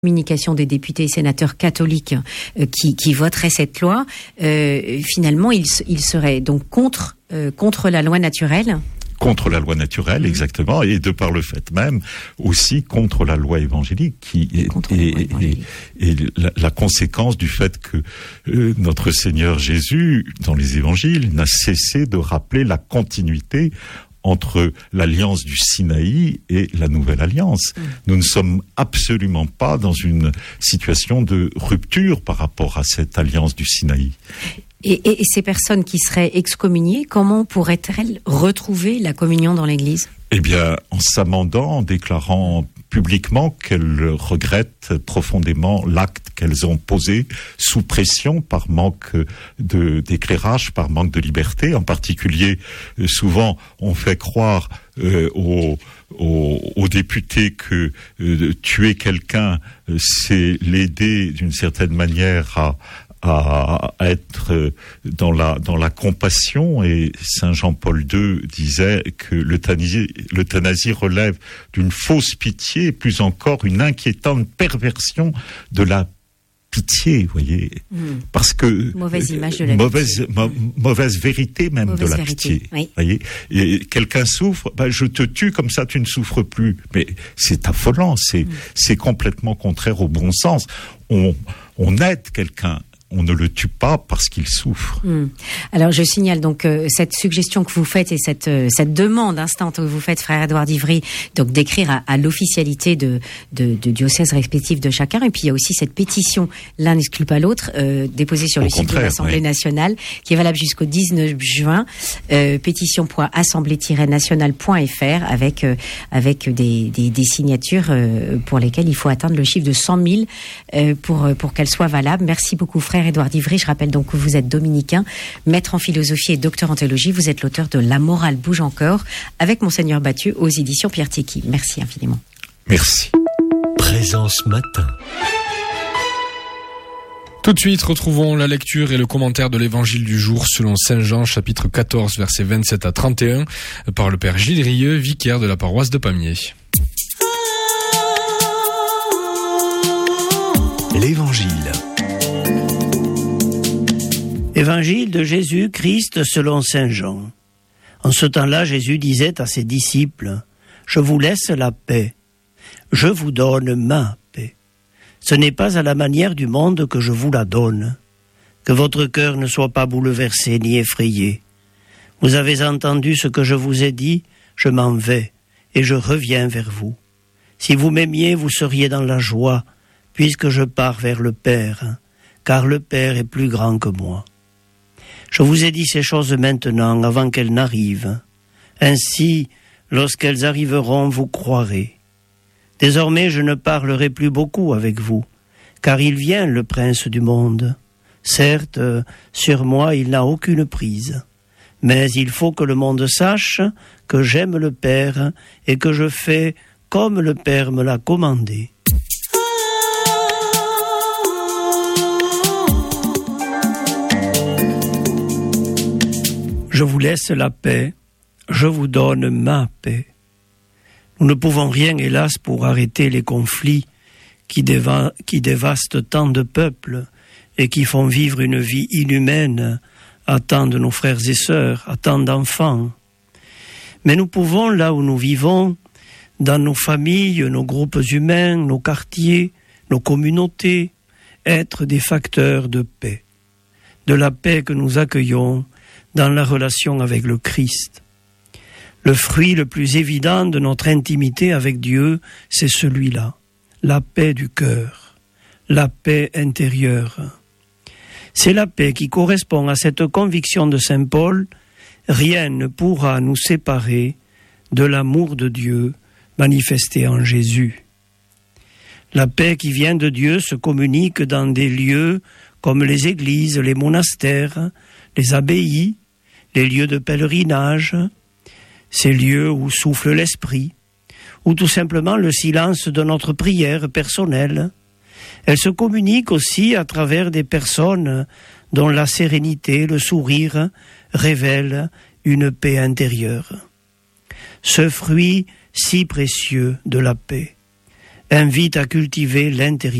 communication des députés et sénateurs catholiques qui voteraient cette loi, finalement, ils seraient donc contre la loi naturelle. Contre la loi naturelle, exactement, et de par le fait même, aussi contre la loi évangélique, qui est la conséquence du fait que notre Seigneur Jésus, dans les évangiles, n'a cessé de rappeler la continuité entre l'alliance du Sinaï et la nouvelle alliance. Nous ne sommes absolument pas dans une situation de rupture par rapport à cette alliance du Sinaï. Et ces personnes qui seraient excommuniées, comment pourraient-elles retrouver la communion dans l'Église ? Eh bien, en s'amendant, en déclarant publiquement qu'elles regrettent profondément l'acte qu'elles ont posé sous pression par manque d'éclairage, par manque de liberté. En particulier, souvent, on fait croire aux députés que tuer quelqu'un, c'est l'aider d'une certaine manière à être dans la compassion, et Saint Jean-Paul II disait que l'euthanasie relève d'une fausse pitié, plus encore une inquiétante perversion de la pitié, voyez, parce que mauvaise image de la mauvaise vérité même mauvaise de la pitié, oui. Voyez, et quelqu'un souffre, je te tue comme ça tu ne souffres plus, mais c'est affolant, c'est complètement contraire au bon sens. On aide quelqu'un. On ne le tue pas parce qu'il souffre. Alors, je signale donc cette suggestion que vous faites et cette demande instante que vous faites, frère Édouard d'Ivry, donc d'écrire à l'officialité de diocèses respectifs de chacun. Et puis, il y a aussi cette pétition, l'un n'exclut pas l'autre, déposée sur le site de l'Assemblée nationale, qui est valable jusqu'au 19 juin. Pétition.assemblée-nationale.fr avec des signatures pour lesquelles il faut atteindre le chiffre de 100 000 pour qu'elles soient valables. Merci beaucoup, frère Édouard d'Ivry. Je rappelle donc que vous êtes dominicain, maître en philosophie et docteur en théologie. Vous êtes l'auteur de La morale bouge encore, avec Monseigneur Bathieu aux éditions Pierre Tchéky. Merci infiniment. Merci. Présence matin. Tout de suite, retrouvons la lecture et le commentaire de l'évangile du jour selon Saint Jean, chapitre 14, versets 27 à 31, par le père Gilles Rieux, vicaire de la paroisse de Pamiers. L'évangile. Évangile de Jésus-Christ selon Saint Jean. En ce temps-là, Jésus disait à ses disciples, « Je vous laisse la paix, je vous donne ma paix. Ce n'est pas à la manière du monde que je vous la donne. Que votre cœur ne soit pas bouleversé ni effrayé. Vous avez entendu ce que je vous ai dit, je m'en vais et je reviens vers vous. Si vous m'aimiez, vous seriez dans la joie, puisque je pars vers le Père, car le Père est plus grand que moi. Je vous ai dit ces choses maintenant, avant qu'elles n'arrivent. Ainsi, lorsqu'elles arriveront, vous croirez. Désormais, je ne parlerai plus beaucoup avec vous, car il vient le prince du monde. Certes, sur moi, il n'a aucune prise. Mais il faut que le monde sache que j'aime le Père et que je fais comme le Père me l'a commandé. Je vous laisse la paix, je vous donne ma paix. Nous ne pouvons rien, hélas, pour arrêter les conflits qui dévastent tant de peuples et qui font vivre une vie inhumaine à tant de nos frères et sœurs, à tant d'enfants. Mais nous pouvons, là où nous vivons, dans nos familles, nos groupes humains, nos quartiers, nos communautés, être des facteurs de paix. De la paix que nous accueillons dans la relation avec le Christ. Le fruit le plus évident de notre intimité avec Dieu, c'est celui-là, la paix du cœur, la paix intérieure. C'est la paix qui correspond à cette conviction de saint Paul, rien ne pourra nous séparer de l'amour de Dieu manifesté en Jésus. La paix qui vient de Dieu se communique dans des lieux comme les églises, les monastères, les abbayes, les lieux de pèlerinage, ces lieux où souffle l'esprit, ou tout simplement le silence de notre prière personnelle. Elle se communique aussi à travers des personnes dont la sérénité, le sourire révèlent une paix intérieure. Ce fruit si précieux de la paix, invite à cultiver l'intérieur.